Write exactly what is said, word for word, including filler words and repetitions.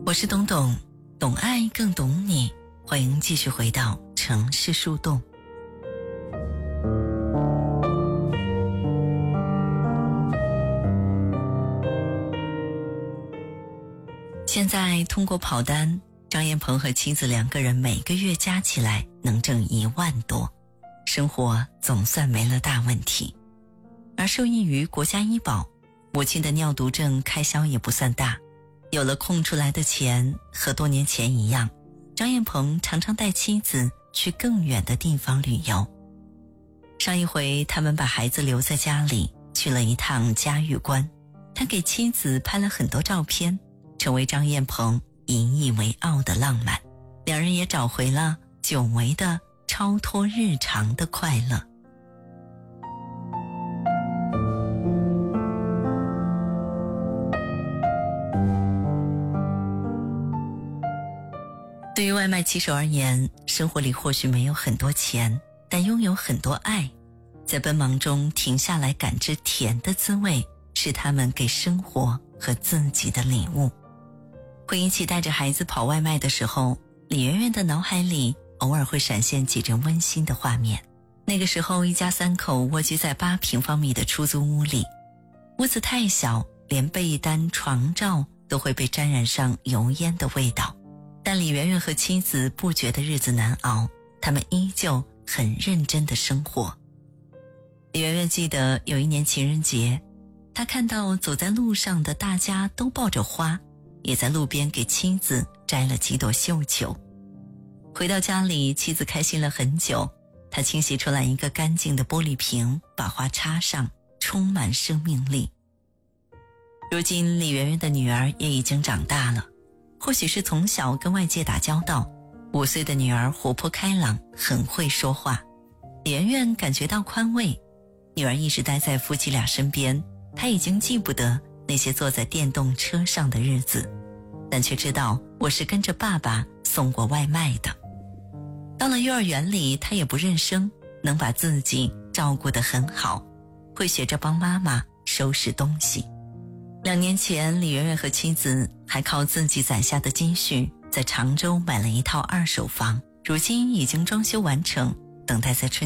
我是董董，懂爱更懂你，欢迎继续回到城市树洞。现在通过跑单，张彦鹏和妻子两个人每个月加起来能挣一万多，生活总算没了大问题。而受益于国家医保，母亲的尿毒症开销也不算大，有了空出来的钱，和多年前一样，张彦鹏常常带妻子去更远的地方旅游。上一回他们把孩子留在家里，去了一趟嘉峪关，他给妻子拍了很多照片，成为张彦鹏引以为傲的浪漫。两人也找回了久违的超脱日常的快乐。对于外卖骑手而言，生活里或许没有很多钱，但拥有很多爱。在奔忙中停下来感知甜的滋味，是他们给生活和自己的礼物。回忆起带着孩子跑外卖的时候，李媛媛的脑海里偶尔会闪现几帧温馨的画面。那个时候一家三口蜗居在八平方米的出租屋里，屋子太小，连被单床罩都会被沾染上油烟的味道。但李媛媛和妻子不觉得日子难熬，他们依旧很认真的生活。李媛媛记得有一年情人节，她看到走在路上的大家都抱着花，也在路边给妻子摘了几朵绣球。回到家里，妻子开心了很久，她清洗出来一个干净的玻璃瓶，把花插上，充满生命力。如今李媛媛的女儿也已经长大了，或许是从小跟外界打交道，五岁的女儿活泼开朗，很会说话。李媛媛感觉到宽慰，女儿一直待在夫妻俩身边，她已经记不得那些坐在电动车上的日子，但却知道我是跟着爸爸送过外卖的。到了幼儿园里，她也不认生，能把自己照顾得很好，会学着帮妈妈收拾东西。两年前，李媛媛和妻子还靠自己攒下的积蓄，在常州买了一套二手房，如今已经装修完成，等待在春